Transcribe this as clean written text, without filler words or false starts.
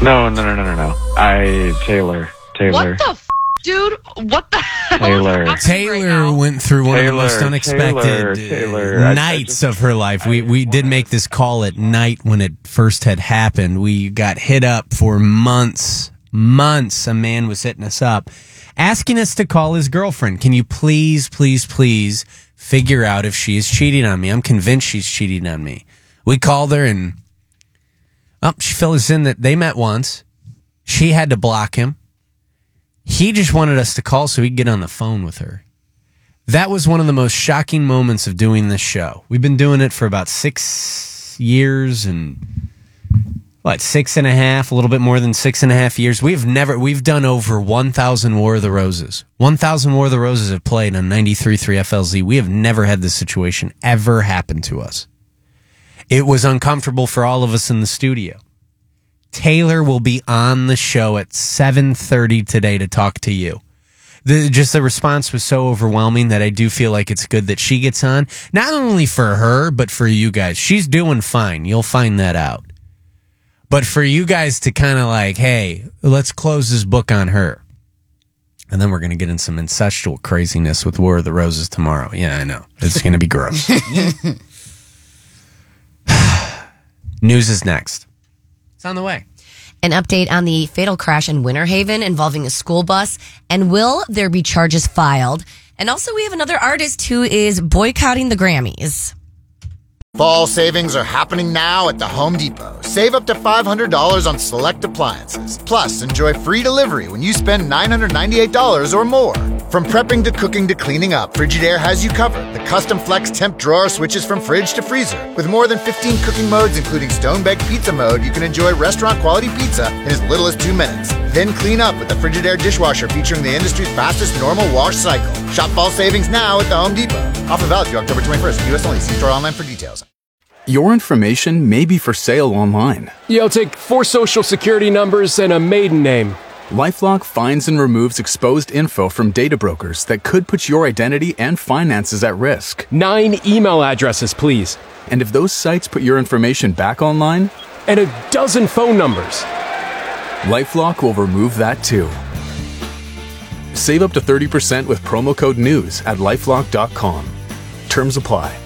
No. Taylor. What the dude? What the hell? Taylor went through one of the most unexpected nights of her life. We did make this call at night when it first had happened. We got hit up for months. A man was hitting us up, asking us to call his girlfriend. Can you please figure out if she is cheating on me? I'm convinced she's cheating on me. We called her and she filled us in that they met once. She had to block him. He just wanted us to call so he could get on the phone with her. That was one of the most shocking moments of doing this show. We've been doing it for about 6 years and 6.5, a little bit more than 6.5 years. We've done over 1,000 War of the Roses. 1,000 War of the Roses have played on 93.3 FLZ. We have never had this situation ever happen to us. It was uncomfortable for all of us in the studio. Taylor will be on the show at 7:30 today to talk to you. The response was so overwhelming that I do feel like it's good that she gets on. Not only for her, but for you guys. She's doing fine. You'll find that out. But for you guys to kind of hey, let's close this book on her. And then we're going to get in some incestual craziness with War of the Roses tomorrow. Yeah, I know. It's going to be gross. News is next. It's on the way. An update on the fatal crash in Winter Haven involving a school bus. And will there be charges filed? And also we have another artist who is boycotting the Grammys. Fall savings are happening now at the Home Depot. Save up to $500 on select appliances. Plus, enjoy free delivery when you spend $998 or more. From prepping to cooking to cleaning up, Frigidaire has you covered. The custom flex temp drawer switches from fridge to freezer. With more than 15 cooking modes, including stone-baked pizza mode, you can enjoy restaurant-quality pizza in as little as 2 minutes. Then clean up with the Frigidaire dishwasher featuring the industry's fastest normal wash cycle. Shop fall savings now at the Home Depot. Offer valid through October 21st. U.S. only. See store online for details. Your information may be for sale online. Yeah, I'll take 4 social security numbers and a maiden name. LifeLock finds and removes exposed info from data brokers that could put your identity and finances at risk. 9 email addresses, please. And if those sites put your information back online? And a dozen phone numbers. LifeLock will remove that too. Save up to 30% with promo code NEWS at LifeLock.com. Terms apply.